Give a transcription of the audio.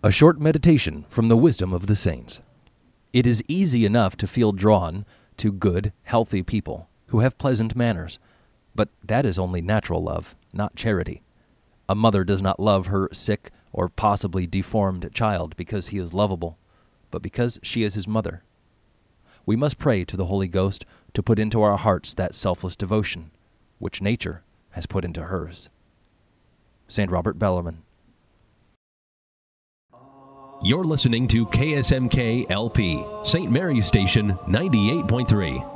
A short meditation from the wisdom of the saints. It is easy enough to feel drawn to good, healthy people who have pleasant manners, but that is only natural love, not charity. A mother does not love her sick or possibly deformed child because he is lovable, but because she is his mother. We must pray to the Holy Ghost to put into our hearts that selfless devotion, which nature has put into hers. St. Robert Bellarmine. You're listening to KSMK LP, St. Mary's Station 98.3.